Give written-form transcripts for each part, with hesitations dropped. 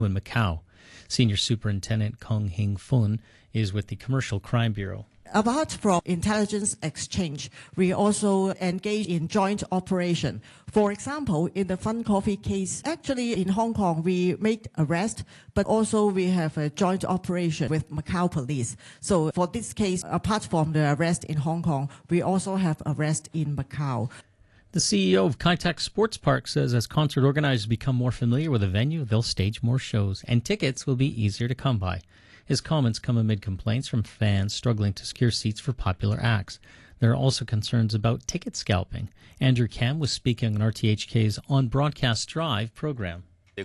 in Macau. Senior Superintendent Kong Hing Fun is with the Commercial Crime Bureau. Apart from intelligence exchange, we also engage in joint operation. For example, in the Fun Coffee case, actually in Hong Kong, we made arrest, but also we have a joint operation with Macau police. So for this case, apart from the arrest in Hong Kong, we also have arrest in Macau. The CEO of Kai Tak Sports Park says as concert organizers become more familiar with the venue, they'll stage more shows, and tickets will be easier to come by. His comments come amid complaints from fans struggling to secure seats for popular acts. There are also concerns about ticket scalping. Andrew Kam was speaking on RTHK's On Broadcast Drive program.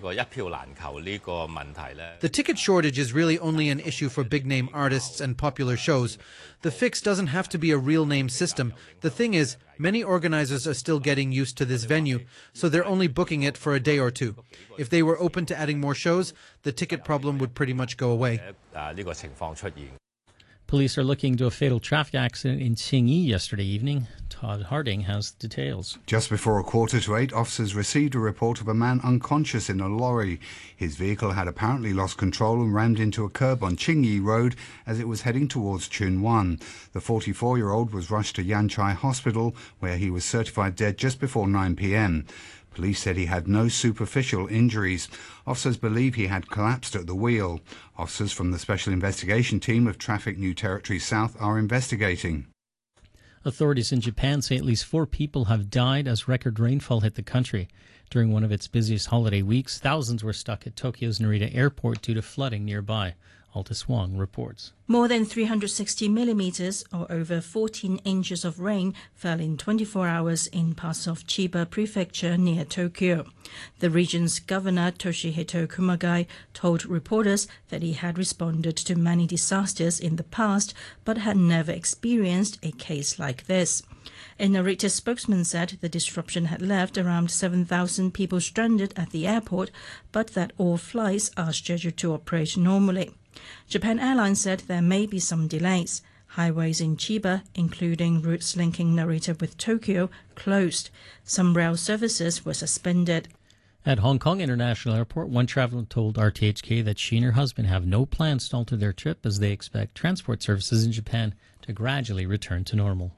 The ticket shortage is really only an issue for big-name artists and popular shows. The fix doesn't have to be a real-name system. The thing is, many organizers are still getting used to this venue, so they're only booking it for a day or two. If they were open to adding more shows, the ticket problem would pretty much go away. Police are looking into a fatal traffic accident in Qingyi yesterday evening. Todd Harding has the details. Just before 7:45, officers received a report of a man unconscious in a lorry. His vehicle had apparently lost control and rammed into a curb on Qingyi Road as it was heading towards Chunwan. The 44-year-old was rushed to Yanchai Hospital, where he was certified dead just before 9 p.m. Police said he had no superficial injuries. Officers believe he had collapsed at the wheel. Officers from the Special Investigation Team of Traffic New Territory South are investigating. Authorities in Japan say at least 4 people have died as record rainfall hit the country. During one of its busiest holiday weeks, thousands were stuck at Tokyo's Narita Airport due to flooding nearby. Altus Wong reports. More than 360 millimeters, or over 14 inches of rain, fell in 24 hours in parts of Chiba Prefecture near Tokyo. The region's governor, Toshihito Kumagai, told reporters that he had responded to many disasters in the past, but had never experienced a case like this. A Narita spokesman said the disruption had left around 7,000 people stranded at the airport, but that all flights are scheduled to operate normally. Japan Airlines said there may be some delays. Highways in Chiba, including routes linking Narita with Tokyo, closed. Some rail services were suspended. At Hong Kong International Airport, one traveler told RTHK that she and her husband have no plans to alter their trip as they expect transport services in Japan to gradually return to normal.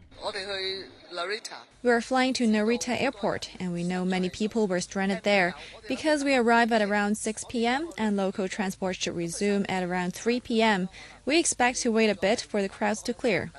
We are flying to Narita Airport, and we know many people were stranded there. Because we arrive at around 6 p.m. and local transport should resume at around 3 p.m., we expect to wait a bit for the crowds to clear.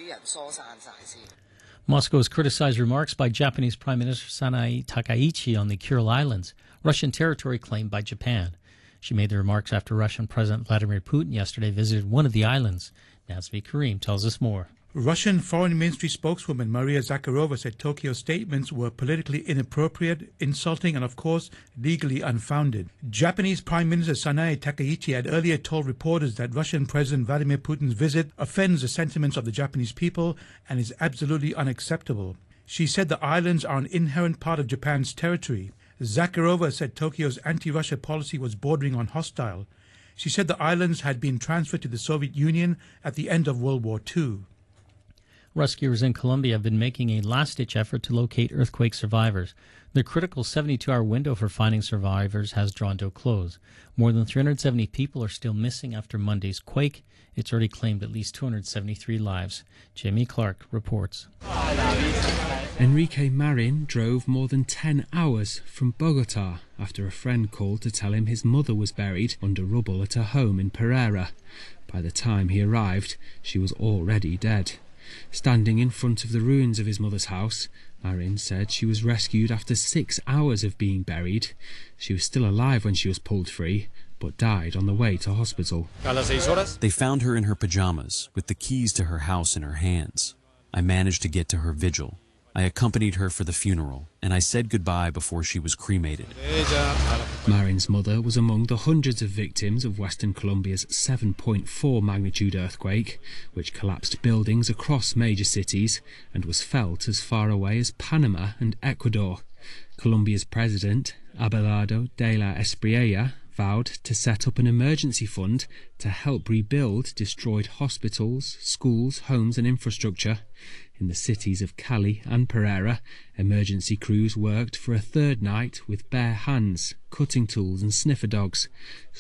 Moscow has criticized remarks by Japanese Prime Minister Sanae Takaichi on the Kuril Islands, Russian territory claimed by Japan. She made the remarks after Russian President Vladimir Putin yesterday visited one of the islands. Nazmi Karim tells us more. Russian Foreign Ministry spokeswoman Maria Zakharova said Tokyo's statements were politically inappropriate, insulting and, of course, legally unfounded. Japanese Prime Minister Sanae Takaichi had earlier told reporters that Russian President Vladimir Putin's visit offends the sentiments of the Japanese people and is absolutely unacceptable. She said the islands are an inherent part of Japan's territory. Zakharova said Tokyo's anti-Russia policy was bordering on hostile. She said the islands had been transferred to the Soviet Union at the end of World War II. Rescuers in Colombia have been making a last-ditch effort to locate earthquake survivors. The critical 72-hour window for finding survivors has drawn to a close. More than 370 people are still missing after Monday's quake. It's already claimed at least 273 lives. Jimmy Clark reports. Enrique Marin drove more than 10 hours from Bogota after a friend called to tell him his mother was buried under rubble at her home in Pereira. By the time he arrived, she was already dead. Standing in front of the ruins of his mother's house, Marin said she was rescued after 6 hours of being buried. She was still alive when she was pulled free, but died on the way to hospital. They found her in her pajamas, with the keys to her house in her hands. I managed to get to her vigil. I accompanied her for the funeral, and I said goodbye before she was cremated. Marin's mother was among the hundreds of victims of Western Colombia's 7.4 magnitude earthquake, which collapsed buildings across major cities and was felt as far away as Panama and Ecuador. Colombia's president, Abelardo de la Espriella, vowed to set up an emergency fund to help rebuild destroyed hospitals, schools, homes and infrastructure. In the cities of Cali and Pereira, emergency crews worked for a third night with bare hands, cutting tools and sniffer dogs.